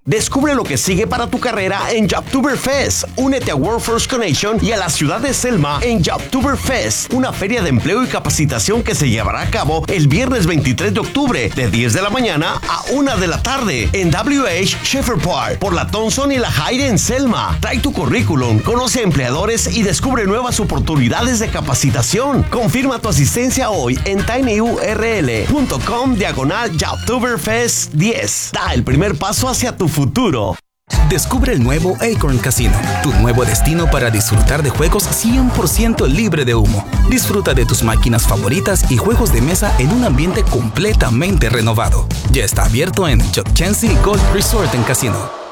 Descubre lo que sigue para tu carrera en Jobtoberfest. Únete a Workforce Connection y a la ciudad de Selma en Jobtoberfest, una feria de empleo y capacitación que se llevará a cabo el viernes 23 de octubre de 10 de la mañana a 1 de la tarde en WH Schaefer Park por la Thompson y la Hyde en Selma. Trae tu currículum, conoce a empleadores y descubre nuevas oportunidades de capacitación. Confirma tu asistencia hoy en tinyurl.com/Jobtoberfest 10. Da el primer paso hacia tu futuro. Descubre el nuevo Acorn Casino, tu nuevo destino para disfrutar de juegos 100% libre de humo. Disfruta de tus máquinas favoritas y juegos de mesa en un ambiente completamente renovado. Ya está abierto en Chuck Chancy Golf Resort en Casino.